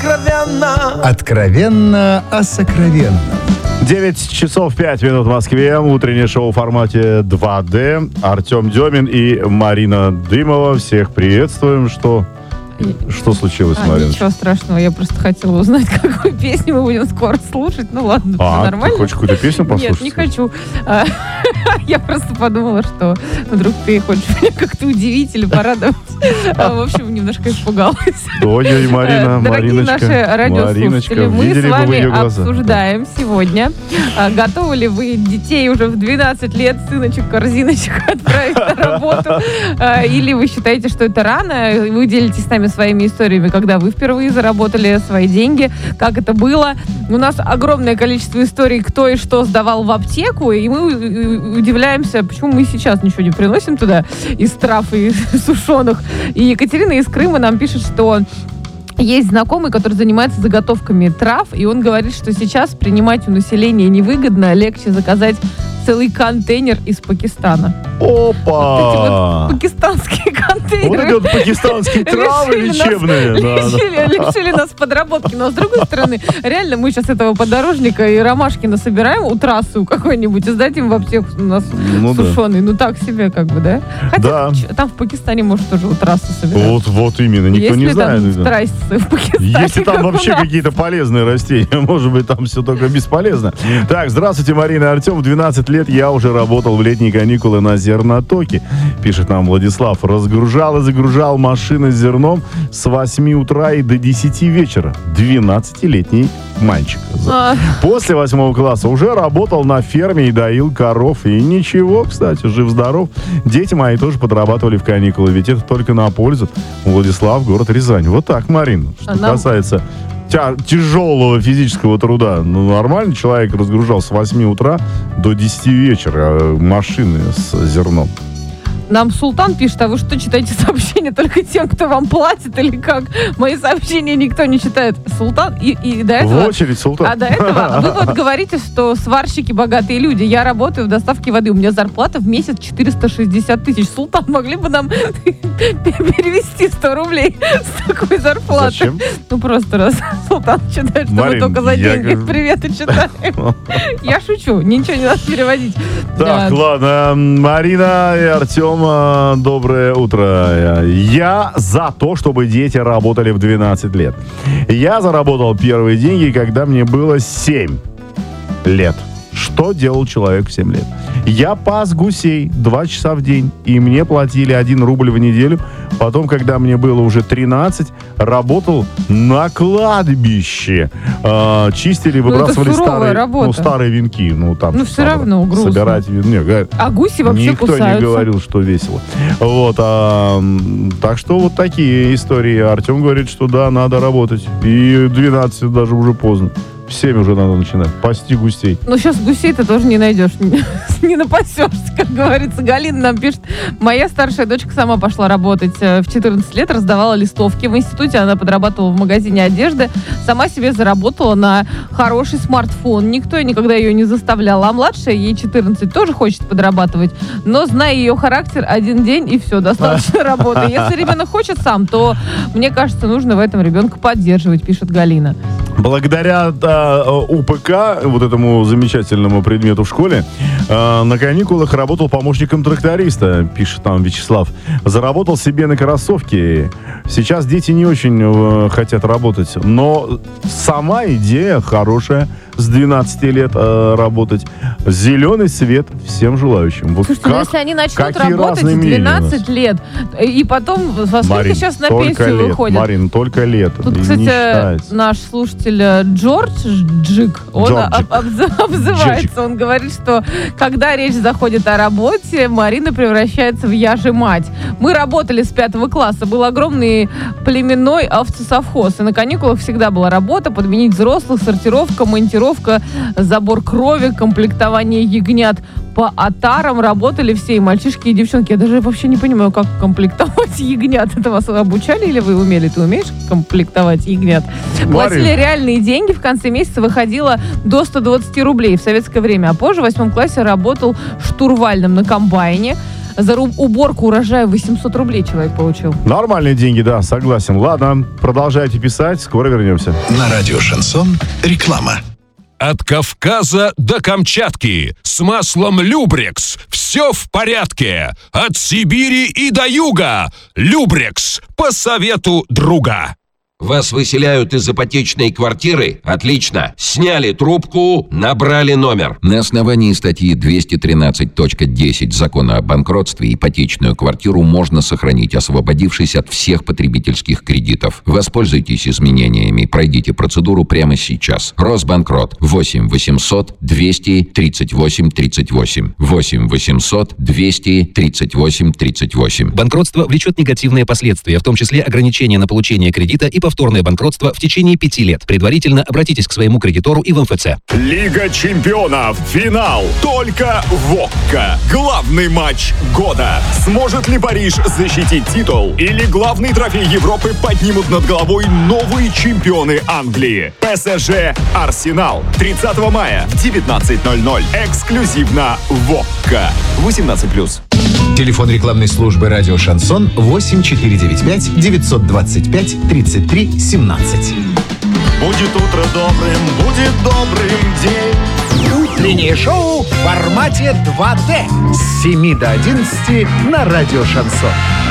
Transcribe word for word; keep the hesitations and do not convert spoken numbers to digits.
сокровенно. Откровенно о сокровенном. девять часов пять минут в Москве. Утреннее шоу в формате два дэ. Артем Демин и Марина Дымова. Всех приветствуем. Что... Что случилось, а, Марина? Ничего страшного, я просто хотела узнать, какую песню мы будем скоро слушать. Ну ладно, а, нормально. Ты хочешь какую-то песню послушать? Нет, не хочу. Я просто подумала, что вдруг ты хочешь меня как-то удивить или порадовать. В общем, немножко испугалась. Ой, Марина, Дорогие Мариночка, наши радиослушатели, мы с вами обсуждаем сегодня, готовы ли вы детей уже в двенадцать лет, сыночек-корзиночек, отправить на работу, или вы считаете, что это рано, вы делитесь с нами своими историями, когда вы впервые заработали свои деньги, как это было. У нас огромное количество историй, кто и что сдавал в аптеку, и мы удивляемся, почему мы сейчас ничего не приносим туда из трав и сушеных. И Екатерина из Крыма нам пишет, что есть знакомый, который занимается заготовками трав, и он говорит, что сейчас принимать у населения невыгодно, легче заказать целый контейнер из Пакистана. Опа! Вот эти вот пакистанские контейнеры. Вот эти вот пакистанские травы лечебные. Нас, да, лишили, да. лишили нас подработки. Но с другой стороны, реально мы сейчас этого подорожника и ромашки насобираем у трассы у какой-нибудь и сдадим в аптеку у нас ну, сушеный. Да. Ну так себе как бы, да? Хотя да. там в Пакистане, может, тоже у трассы собирают. Вот, вот именно, никто Есть не ли знает. Там трассы в Пакистане, если там вообще какие-то полезные растения, может быть, там все только бесполезно. Так, здравствуйте, Марина и Артем. В двенадцать лет я уже работал в летние каникулы на зернотоке, пишет нам Владислав. Разгружал и загружал машины с зерном с восьми утра и до десяти вечера. двенадцатилетний мальчик. А. После восьмого класса уже работал на ферме и доил коров. И ничего, кстати, жив-здоров. Дети мои тоже подрабатывали в каникулы, ведь это только на пользу. Владислав, город Рязань. Вот так, Марина. Что а касается... Нам... тяжелого физического труда. Ну, нормальный человек разгружал с восьми утра до десяти вечера машины с зерном. Нам Султан пишет, а вы что, читаете сообщения только тем, кто вам платит, или как? Мои сообщения никто не читает. Султан, и, и до этого... В очередь, Султан. А до этого вы вот говорите, что сварщики богатые люди. Я работаю в доставке воды, у меня зарплата в месяц четыреста шестьдесят тысяч. Султан, могли бы нам перевести сто рублей с такой зарплаты? Зачем? Ну, просто раз Султан читает, что Марин, мы только за деньги я... приветы читаем. Я шучу, ничего не надо переводить. Так, ладно. Марина и Артем, доброе утро. Я за то, чтобы дети работали в двенадцать лет. Я заработал первые деньги, когда мне было семь лет. Что делал человек в семь лет? Я пас гусей два часа в день, и мне платили один рубль в неделю. Потом, когда мне было уже тринадцать, работал на кладбище. Э, чистили, выбрасывали ну, старые, ну, старые венки. Ну, там, ну все равно грустно. Собирать, нет, а гуси вообще никто кусаются. Никто не говорил, что весело. Вот, а, так что вот такие истории. Артем говорит, что да, надо работать. И двенадцать даже уже поздно. В семь уже надо начинать. Пасти гусей. Ну, сейчас гусей ты тоже не найдешь. Не напасешься, как говорится. Галина нам пишет. Моя старшая дочка сама пошла работать. В четырнадцать лет раздавала листовки. В институте она подрабатывала в магазине одежды. Сама себе заработала на хороший смартфон. Никто никогда ее не заставлял. А младшая, ей четырнадцать, тоже хочет подрабатывать. Но, зная ее характер, один день и все, достаточно работы. Если ребенок хочет сам, то, мне кажется, нужно в этом ребенка поддерживать, пишет Галина. Благодаря да, УПК, вот этому замечательному предмету в школе, э, на каникулах работал помощником тракториста, пишет там Вячеслав. Заработал себе на кроссовки. Сейчас дети не очень э, хотят работать, но сама идея хорошая. С двенадцати лет э, работать. Зеленый свет всем желающим. Вот слушайте, как, если они начнут работать в двенадцать лет, и потом, во сколько Марин, сейчас на пенсию лет, выходят? Марин, только лет. Тут, кстати, наш слушатель Джордж Джик, он об, обзыв, обзывается. Джик. Он говорит, что когда речь заходит о работе, Марина превращается в я же мать. Мы работали с пятого класса, был огромный племенной овцесовхоз, и на каникулах всегда была работа, подменить взрослых, сортировка, монтировка, забор крови, комплектование ягнят. По отарам работали все, и мальчишки, и девчонки. Я даже вообще не понимаю, как комплектовать ягнят. Это вас обучали или вы умели? Ты умеешь комплектовать ягнят? Платили реальные деньги. В конце месяца выходило до сто двадцать рублей в советское время. А позже в восьмом классе работал штурвальным на комбайне. за ру- уборку урожая восемьсот рублей человек получил. Нормальные деньги, да, согласен. Ладно, продолжайте писать, скоро вернемся. На радио «Шансон» реклама. От Кавказа до Камчатки с маслом Любрекс все в порядке. От Сибири и до юга Любрекс по совету друга. Вас выселяют из ипотечной квартиры? Отлично. Сняли трубку, набрали номер. На основании статьи двести тринадцать точка десять Закона о банкротстве ипотечную квартиру можно сохранить, освободившись от всех потребительских кредитов. Воспользуйтесь изменениями. Пройдите процедуру прямо сейчас. Росбанкрот. восемь восемьсот двести тридцать восемь тридцать восемь. восемь восемьсот двести тридцать восемь тридцать восемь. Банкротство влечет негативные последствия, в том числе ограничения на получение кредита и повторное банкротство в течение пяти лет. Предварительно обратитесь к своему кредитору и в эм эф цэ. Лига чемпионов. Финал. Только в ОККО. Главный матч года. Сможет ли Париж защитить титул? Или главный трофей Европы поднимут над головой новые чемпионы Англии? пэ эс жэ Арсенал. тридцатого мая в девятнадцать ноль ноль. Эксклюзивно в ОККО. восемнадцать плюс. Телефон рекламной службы «Радио Шансон» восемь четыре девять пять девятьсот двадцать пять тридцать три семнадцать. Будет утро добрым, будет добрым день. Утреннее шоу в формате два дэ с семи до одиннадцати на «Радио Шансон».